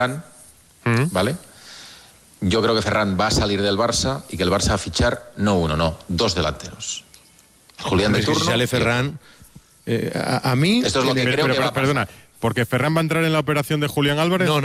¿vale? Yo creo que Ferran va a salir del Barça y que el Barça va a fichar no uno, no, 2 delanteros. Julián de turno. Si sale Ferran, a mí... Esto es lo que creo que va a pasar. Perdona, ¿porque Ferran va a entrar en la operación de Julián Álvarez? No.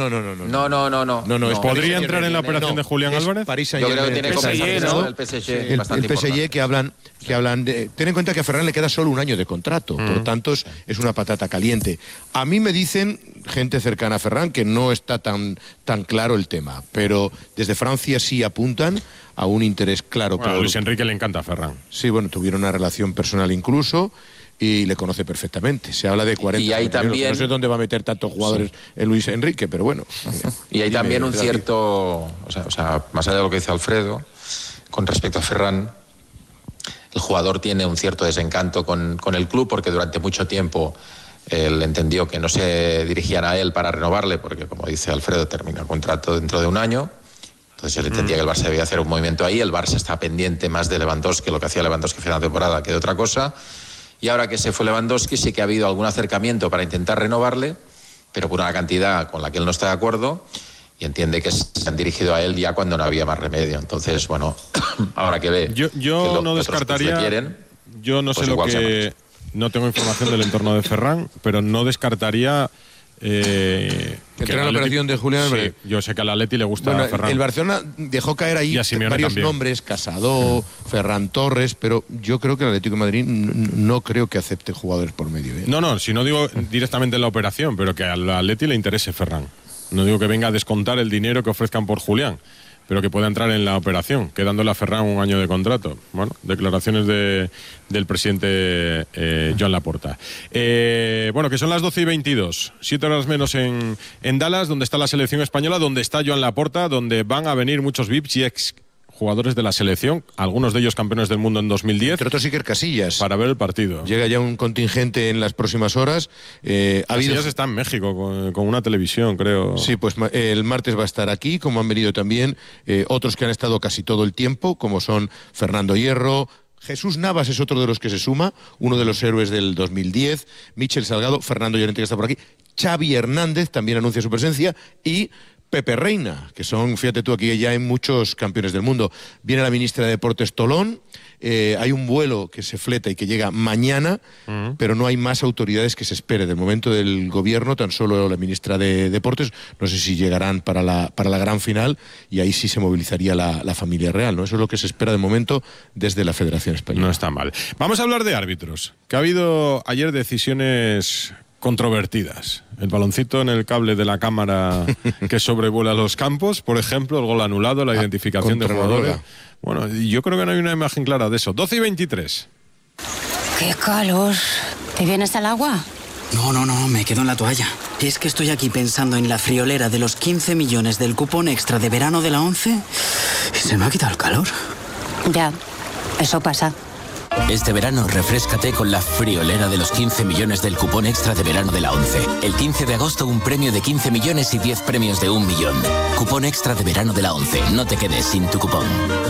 ¿Podría entrar en la operación de Julián Álvarez? Yo creo que tiene conversaciones con el PSG bastante el PSG que hablan de... Ten en cuenta que a Ferran le queda solo un año de contrato, por lo tanto es una patata caliente. A mí me dicen gente cercana a Ferran que no está tan claro el tema, pero desde Francia sí apuntan a un interés claro. Bueno, a Luis Enrique le encanta a Ferran. Sí, bueno, tuvieron una relación personal incluso y le conoce perfectamente. Se habla de 40 y hay también... No sé dónde va a meter tantos jugadores en Luis Enrique, pero bueno. Y hay también un cierto... O sea, más allá de lo que dice Alfredo, con respecto a Ferran, el jugador tiene un cierto desencanto con el club porque durante mucho tiempo él entendió que no se dirigían a él para renovarle porque, como dice Alfredo, termina el contrato dentro de un año. Entonces él entendía que el Barça debía hacer un movimiento ahí. El Barça está pendiente más de Lewandowski, lo que hacía Lewandowski final de temporada, que de otra cosa. Y ahora que se fue Lewandowski sí que ha habido algún acercamiento para intentar renovarle, pero por una cantidad con la que él no está de acuerdo y entiende que se han dirigido a él ya cuando no había más remedio. Entonces, bueno, ahora que ve yo no descartaría... quieren, yo no sé lo que... No tengo información del entorno de Ferran, pero no descartaría... que en la operación de Julián Álvarez. Sí, yo sé que al Atleti le gusta a Ferran. El Barcelona dejó caer ahí varios nombres, Casado, Ferran Torres, pero yo creo que el Atlético de Madrid no creo que acepte jugadores por medio. No, si no digo directamente en la operación, pero que al Atleti le interese Ferran. No digo que venga a descontar el dinero que ofrezcan por Julián, pero que pueda entrar en la operación, quedándole a Ferran un año de contrato. Bueno, declaraciones del presidente Joan Laporta. Bueno, que son las 12:22, 7 horas menos en Dallas, donde está la selección española, donde está Joan Laporta, donde van a venir muchos VIPs y ex jugadores de la selección, algunos de ellos campeones del mundo en 2010. Entre otros Iker Casillas. Para ver el partido. Llega ya un contingente en las próximas horas. Casillas está en México con una televisión, creo. Sí, pues el martes va a estar aquí, como han venido también otros que han estado casi todo el tiempo, como son Fernando Hierro. Jesús Navas es otro de los que se suma, uno de los héroes del 2010, Michel Salgado, Fernando Llorente que está por aquí, Xavi Hernández también anuncia su presencia y Pepe Reina, que son, fíjate tú, aquí ya hay muchos campeones del mundo. Viene la ministra de Deportes Tolón, hay un vuelo que se fleta y que llega mañana, pero no hay más autoridades que se espere. Del momento del gobierno, tan solo la ministra de Deportes, no sé si llegarán para la gran final, y ahí sí se movilizaría la familia real, ¿no? Eso es lo que se espera de momento desde la Federación Española. No está mal. Vamos a hablar de árbitros, que ha habido ayer decisiones controvertidas. El baloncito en el cable de la cámara que sobrevuela los campos, por ejemplo, el gol anulado, la identificación de jugadores. Bueno, yo creo que no hay una imagen clara de eso. 12:23. ¡Qué calor! ¿Te vienes al agua? No, me quedo en la toalla. Es que estoy aquí pensando en la friolera de los 15 millones del cupón extra de verano de la 11 y se me ha quitado el calor. Ya, eso pasa. Este verano refréscate con la friolera de los 15 millones del cupón extra de verano de la 11. El 15 de agosto un premio de 15 millones y 10 premios de 1 millón. Cupón extra de verano de la 11. No te quedes sin tu cupón.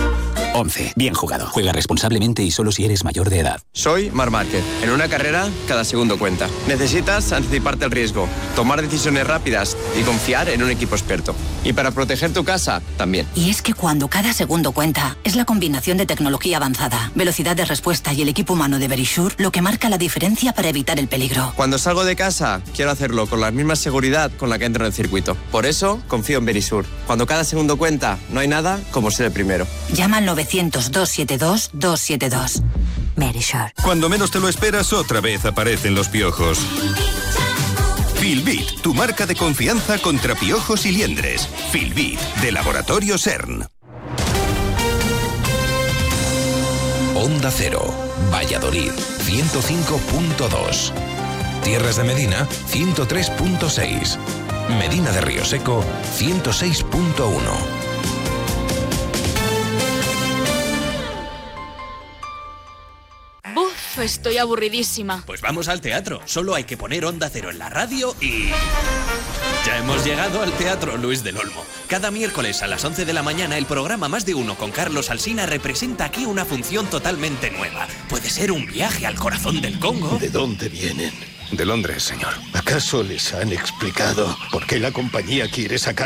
11. Bien jugado. Juega responsablemente y solo si eres mayor de edad. Soy Marc Márquez. En una carrera, cada segundo cuenta. Necesitas anticiparte al riesgo, tomar decisiones rápidas y confiar en un equipo experto. Y para proteger tu casa, también. Y es que cuando cada segundo cuenta, es la combinación de tecnología avanzada, velocidad de respuesta y el equipo humano de Verisure lo que marca la diferencia para evitar el peligro. Cuando salgo de casa, quiero hacerlo con la misma seguridad con la que entro en el circuito. Por eso, confío en Verisure. Cuando cada segundo cuenta, no hay nada como ser el primero. Llama al 900-272-272. Verisure. Cuando menos te lo esperas, otra vez aparecen los piojos. Filbit, tu marca de confianza contra piojos y liendres. Filbit, de Laboratorio CERN. Onda Cero, Valladolid, 105.2. Tierras de Medina, 103.6. Medina de Río Seco, 106.1. Estoy aburridísima. Pues vamos al teatro. Solo hay que poner Onda Cero en la radio y... Ya hemos llegado al Teatro Luis del Olmo. Cada miércoles a las 11 de la mañana el programa Más de Uno con Carlos Alsina representa aquí una función totalmente nueva. Puede ser un viaje al corazón del Congo. ¿De dónde vienen? De Londres, señor. ¿Acaso les han explicado por qué la compañía quiere sacar